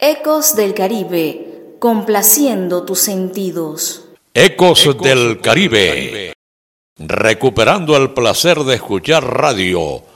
Ecos del Caribe, complaciendo tus sentidos. Ecos del Caribe, recuperando el placer de escuchar radio